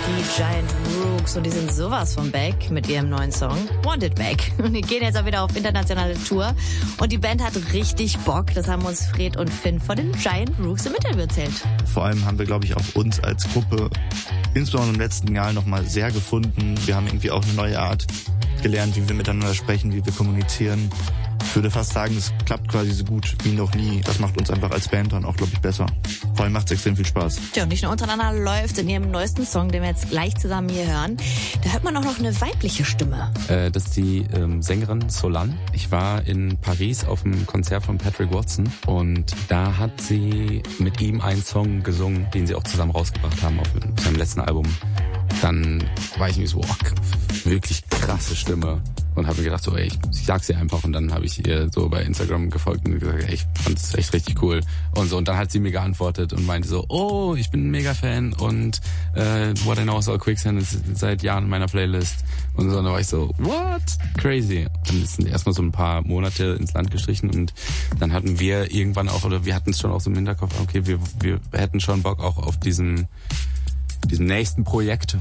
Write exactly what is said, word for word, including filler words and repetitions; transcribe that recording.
Die Giant Rooks, und die sind sowas von back mit ihrem neuen Song Wanted Back. Und die gehen jetzt auch wieder auf internationale Tour. Und die Band hat richtig Bock. Das haben uns Fred und Finn von den Giant Rooks im Interview erzählt. Vor allem haben wir, glaube ich, auch uns als Gruppe insbesondere im letzten Jahr nochmal sehr gefunden. Wir haben irgendwie auch eine neue Art gelernt, wie wir miteinander sprechen, wie wir kommunizieren. Ich würde fast sagen, es klappt quasi so gut wie noch nie. Das macht uns einfach als Band dann auch, glaube ich, besser. Vor allem macht es extrem viel Spaß. Ja, und nicht nur untereinander läuft in ihrem neuesten Song, den wir jetzt gleich zusammen hier hören, da hört man auch noch eine weibliche Stimme. Äh, das ist die ähm, Sängerin Solange. Ich war in Paris auf einem Konzert von Patrick Watson und da hat sie mit ihm einen Song gesungen, den sie auch zusammen rausgebracht haben auf seinem letzten Album. Dann war ich mir so, oh, wirklich krasse Stimme. Und habe mir gedacht, so, ey, ich, ich sag's ihr einfach. Und dann habe ich ihr so bei Instagram gefolgt und gesagt, ey, ich fand es echt richtig cool. Und so, und dann hat sie mir geantwortet und meinte so, oh, ich bin ein Mega-Fan und äh, What I Know Is All Quicksand ist seit Jahren in meiner Playlist. Und so, und dann war ich so, what? Crazy. Dann sind erstmal so ein paar Monate ins Land gestrichen und dann hatten wir irgendwann auch, oder wir hatten es schon auch so im Hinterkopf, okay, wir, wir hätten schon Bock auch auf diesen, diesem nächsten Projekt,